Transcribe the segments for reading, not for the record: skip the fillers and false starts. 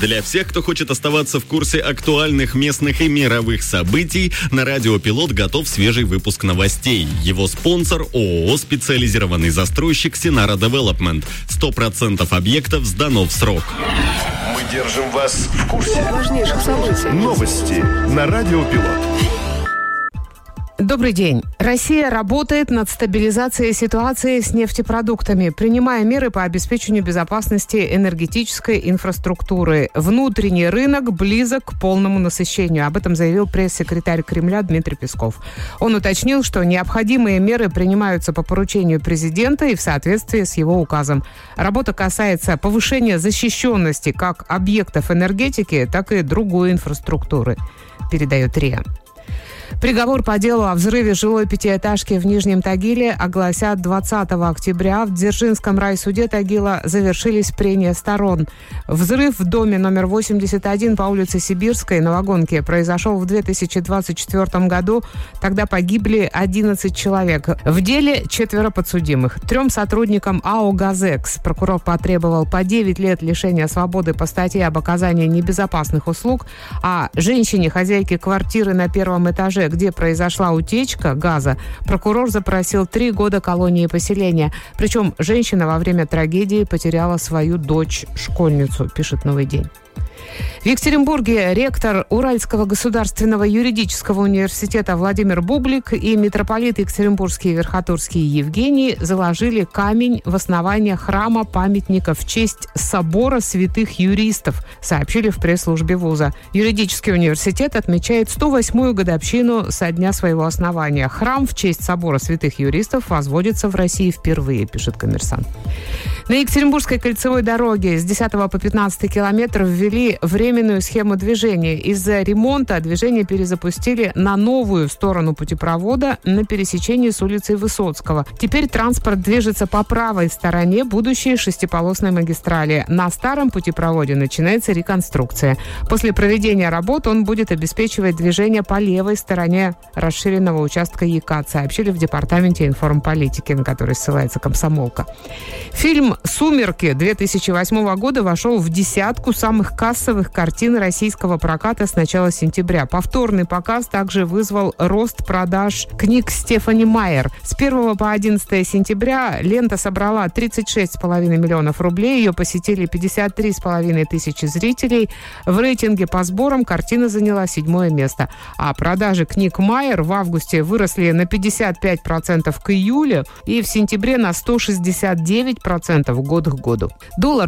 Для всех, кто хочет оставаться в курсе актуальных местных и мировых событий, на Радио Пилот готов свежий выпуск новостей. Его спонсор – ООО «Специализированный застройщик Синара Девелопмент». 100% объектов сдано в срок. Мы держим вас в курсе важнейших событий. Новости на Радио Пилот. Добрый день. Россия работает над стабилизацией ситуации с нефтепродуктами, принимая меры по обеспечению безопасности энергетической инфраструктуры. Внутренний рынок близок к полному насыщению. Об этом заявил пресс-секретарь Кремля Дмитрий Песков. Он уточнил, что необходимые меры принимаются по поручению президента и в соответствии с его указом. Работа касается повышения защищенности как объектов энергетики, так и другой инфраструктуры, передает РИА. Приговор по делу о взрыве жилой пятиэтажки в Нижнем Тагиле огласят 20 октября. В Дзержинском райсуде Тагила завершились прения сторон. Взрыв в доме номер 81 по улице Сибирской на Вагонке произошел в 2024 году. Тогда погибли 11 человек. В деле 4 подсудимых. 3 сотрудникам АО «Газекс» прокурор потребовал по 9 лет лишения свободы по статье об оказании небезопасных услуг, а женщине, хозяйке квартиры на первом этаже, где произошла утечка газа, прокурор запросил 3 года колонии поселения. Причем женщина во время трагедии потеряла свою дочь-школьницу, пишет «Новый день». В Екатеринбурге ректор Уральского государственного юридического университета Владимир Бублик и митрополит Екатеринбургский и Верхотурский Евгений заложили камень в основание храма-памятника в честь собора святых юристов, сообщили в пресс-службе вуза. Юридический университет отмечает 108-ю годовщину со дня своего основания. Храм в честь собора святых юристов возводится в России впервые, пишет «Коммерсант». На Екатеринбургской кольцевой дороге с 10 по 15 километр ввели временную схему движения. Из-за ремонта движение перезапустили на новую сторону путепровода на пересечении с улицей Высоцкого. Теперь транспорт движется по правой стороне будущей шестиполосной магистрали. На старом путепроводе начинается реконструкция. После проведения работ он будет обеспечивать движение по левой стороне расширенного участка ЯКАТ, сообщили в Департаменте информполитики, на который ссылается «Комсомолка». Фильм «Сумерки» 2008 года вошел в десятку самых кассовых картин российского проката с начала сентября. Повторный показ также вызвал рост продаж книг Стефани Майер. С 1 по 11 сентября лента собрала 36,5 миллионов рублей. Ее посетили 53,5 тысячи зрителей. В рейтинге по сборам картина заняла 7-е место. А продажи книг Майер в августе выросли на 55% к июлю и в сентябре на 169% год к году. Доллар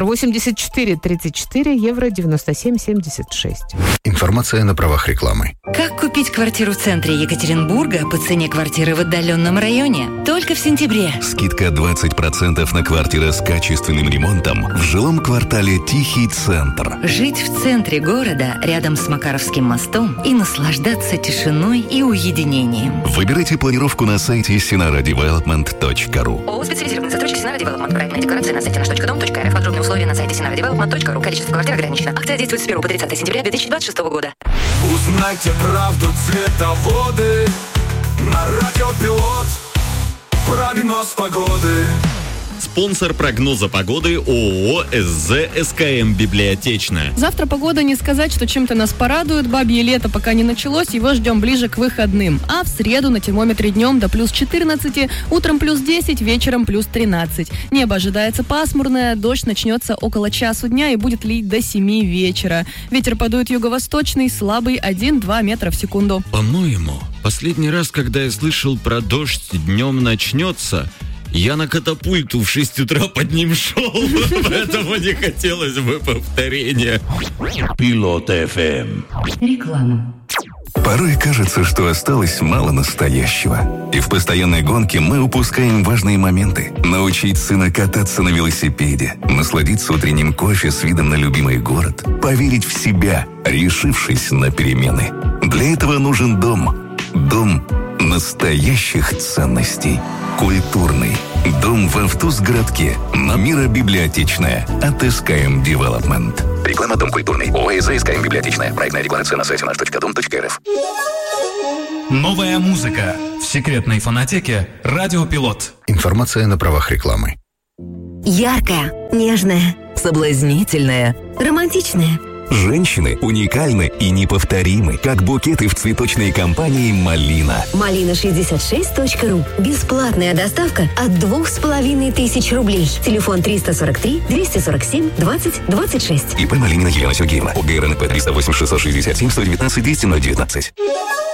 84.34, евро 97.76. Информация на правах рекламы. Как купить квартиру в центре Екатеринбурга по цене квартиры в отдаленном районе? Только в сентябре. Скидка 20% на квартиры с качественным ремонтом в жилом квартале «Тихий центр». Жить в центре города, рядом с Макаровским мостом и наслаждаться тишиной и уединением. Выбирайте планировку на сайте sinaradevelopment.ru. ООО «Специализированный застройщик Синара Девелопмент». Проектная декларация на сайте nаш.дом.рф. Подробные условия на сайте sinaradevelopment.ru. Количество квартир ограничено. Акция действует с 1 по 30 сентября 2026 года. Узнайте правду цветоводы на Радио Пилот. Прогноз погоды. Спонсор прогноза погоды ООО «СЗ СКМ Библиотечная». Завтра погода не сказать, что чем-то нас порадует. Бабье лето пока не началось, его ждем ближе к выходным. А в среду на термометре днем до плюс 14, утром плюс 10, вечером плюс 13. Небо ожидается пасмурное, дождь начнется около часу дня и будет лить до 7 вечера. Ветер подует юго-восточный, слабый 1-2 метра в секунду. По-моему, последний раз, когда я слышал про дождь днем начнется, я на катапульту в 6 утра под ним шел, поэтому не хотелось бы повторения. Пилот ФМ. Реклама. Порой кажется, что осталось мало настоящего. И в постоянной гонке мы упускаем важные моменты. Научить сына кататься на велосипеде, насладиться утренним кофе с видом на любимый город, поверить в себя, решившись на перемены. Для этого нужен дом. Дом настоящих ценностей. Культурный. Дом в Автузгородке. На Мира Библиотечная. От СКМ Девелопмент. Реклама «Дом культурный». ОАО «СКМ Библиотечная». Проектная декларация на сайте наш.дом.рф. Новая музыка в секретной фонотеке «Радио Пилот». Информация на правах рекламы. Яркая, нежная, соблазнительная, романтичная. Женщины уникальны и неповторимы, как букеты в цветочной компании «Малина». Malina66.ru. Бесплатная доставка от 2500 рублей. Телефон 343 247 20 26. ИП Малинина Елена Сергеевна. ОГРНП 308 667 119 200 019.